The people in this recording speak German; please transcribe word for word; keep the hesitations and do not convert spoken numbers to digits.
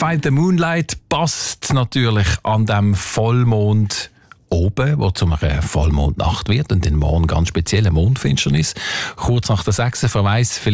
Find the Moonlight passt natürlich an dem Vollmond oben, wo zu einer Vollmondnacht wird und den Morgen ganz spezielle Mondfinsternis. Kurz nach der sechs verweist